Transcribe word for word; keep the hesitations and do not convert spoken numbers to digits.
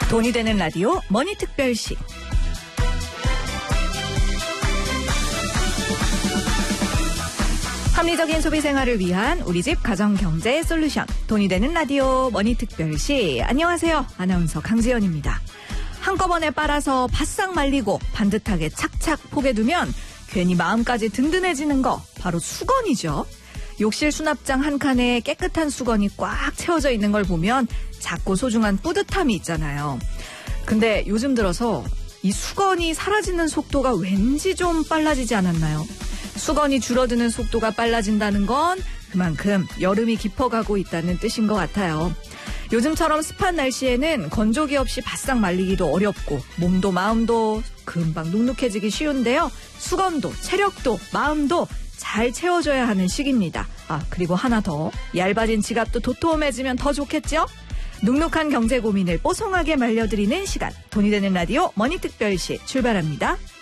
돈이 되는 라디오 머니특별시. 합리적인 소비 생활을 위한 우리 집 가정경제 솔루션. 돈이 되는 라디오 머니특별시. 안녕하세요. 아나운서 강지연입니다. 한꺼번에 빨아서 바싹 말리고 반듯하게 착착 포개두면 괜히 마음까지 든든해지는 거 바로 수건이죠. 욕실 수납장 한 칸에 깨끗한 수건이 꽉 채워져 있는 걸 보면 작고 소중한 뿌듯함이 있잖아요. 근데 요즘 들어서 이 수건이 사라지는 속도가 왠지 좀 빨라지지 않았나요? 수건이 줄어드는 속도가 빨라진다는 건 그만큼 여름이 깊어가고 있다는 뜻인 것 같아요. 요즘처럼 습한 날씨에는 건조기 없이 바싹 말리기도 어렵고 몸도 마음도 금방 눅눅해지기 쉬운데요. 수건도 체력도 마음도 잘 채워줘야 하는 시기입니다. 아, 그리고 하나 더. 얇아진 지갑도 도톰해지면 더 좋겠죠? 눅눅한 경제 고민을 뽀송하게 말려드리는 시간. 돈이 되는 라디오 머니특별시 출발합니다.